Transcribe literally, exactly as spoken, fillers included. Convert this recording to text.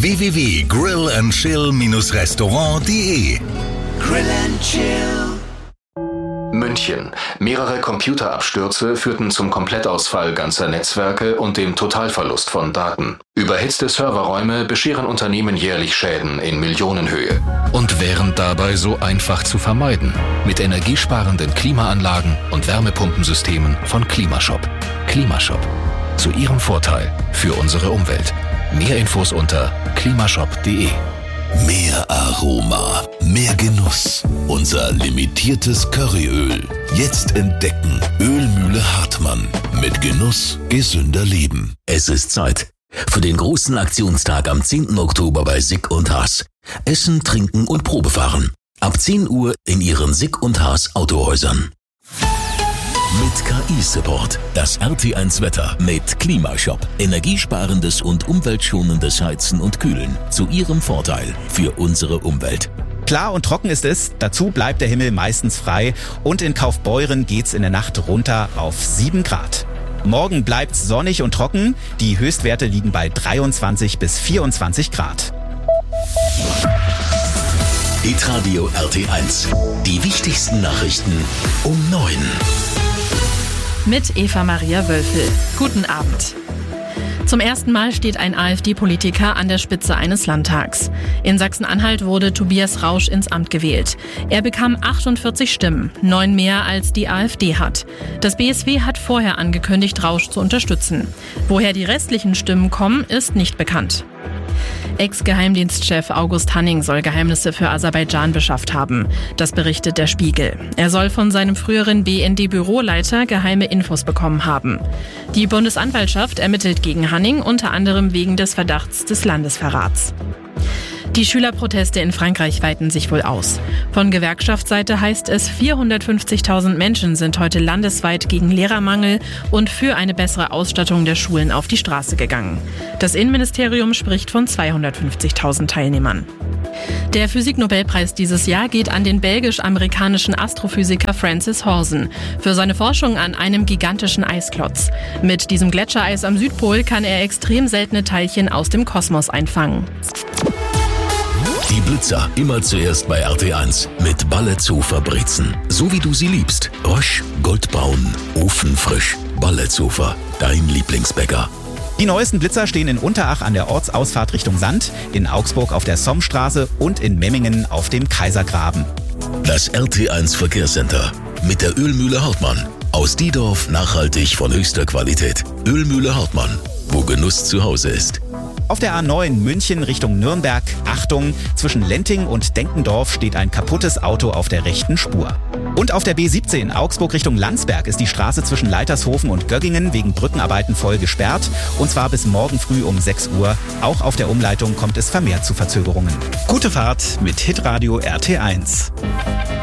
w w w punkt grill and chill restaurant punkt de. Grill and Chill. München. Mehrere Computerabstürze führten zum Komplettausfall ganzer Netzwerke und dem Totalverlust von Daten. Überhitzte Serverräume bescheren Unternehmen jährlich Schäden in Millionenhöhe. Und wären dabei so einfach zu vermeiden. Mit energiesparenden Klimaanlagen und Wärmepumpensystemen von Klimashop. Klimashop. Zu Ihrem Vorteil für unsere Umwelt. Mehr Infos unter klimashop punkt de. Mehr Aroma, mehr Genuss. Unser limitiertes Curryöl. Jetzt entdecken. Ölmühle Hartmann. Mit Genuss gesünder Leben. Es ist Zeit für den großen Aktionstag am zehnten Oktober bei Sick und Haas. Essen, trinken und Probefahren. Ab zehn Uhr in Ihren Sick und Haas Autohäusern. Mit K I-Support. Das R T eins Wetter mit Klimashop. Energiesparendes und umweltschonendes Heizen und Kühlen. Zu Ihrem Vorteil für unsere Umwelt. Klar und trocken ist es, dazu bleibt der Himmel meistens frei und in Kaufbeuren geht's in der Nacht runter auf sieben Grad. Morgen bleibt's sonnig und trocken, die Höchstwerte liegen bei dreiundzwanzig bis vierundzwanzig Grad. Hitradio R T eins. Die wichtigsten Nachrichten um neun. Mit Eva Maria Wölfel. Guten Abend. Zum ersten Mal steht ein AfD-Politiker an der Spitze eines Landtags. In Sachsen-Anhalt wurde Tobias Rausch ins Amt gewählt. Er bekam achtundvierzig Stimmen, neun mehr als die AfD hat. Das B S W hat vorher angekündigt, Rausch zu unterstützen. Woher die restlichen Stimmen kommen, ist nicht bekannt. Ex-Geheimdienstchef August Hanning soll Geheimnisse für Aserbaidschan beschafft haben. Das berichtet der Spiegel. Er soll von seinem früheren B N D-Büroleiter geheime Infos bekommen haben. Die Bundesanwaltschaft ermittelt gegen Hanning unter anderem wegen des Verdachts des Landesverrats. Die Schülerproteste in Frankreich weiten sich wohl aus. Von Gewerkschaftsseite heißt es, vierhundertfünfzigtausend Menschen sind heute landesweit gegen Lehrermangel und für eine bessere Ausstattung der Schulen auf die Straße gegangen. Das Innenministerium spricht von zweihundertfünfzigtausend Teilnehmern. Der Physiknobelpreis dieses Jahr geht an den belgisch-amerikanischen Astrophysiker Francis Horsen für seine Forschung an einem gigantischen Eisklotz. Mit diesem Gletschereis am Südpol kann er extrem seltene Teilchen aus dem Kosmos einfangen. Die Blitzer immer zuerst bei R T eins mit Balletzofer Brezen. So wie du sie liebst. Rösch, goldbraun, ofenfrisch. Balletzofer, dein Lieblingsbäcker. Die neuesten Blitzer stehen in Unterach an der Ortsausfahrt Richtung Sand, in Augsburg auf der Sommstraße und in Memmingen auf dem Kaisergraben. Das R T eins Verkehrscenter mit der Ölmühle Hartmann. Aus Diedorf nachhaltig von höchster Qualität. Ölmühle Hartmann, wo Genuss zu Hause ist. Auf der A neun München Richtung Nürnberg, Achtung, zwischen Lenting und Denkendorf steht ein kaputtes Auto auf der rechten Spur. Und auf der B siebzehn Augsburg Richtung Landsberg ist die Straße zwischen Leitershofen und Göggingen wegen Brückenarbeiten voll gesperrt. Und zwar bis morgen früh um sechs Uhr. Auch auf der Umleitung kommt es vermehrt zu Verzögerungen. Gute Fahrt mit Hitradio R T eins.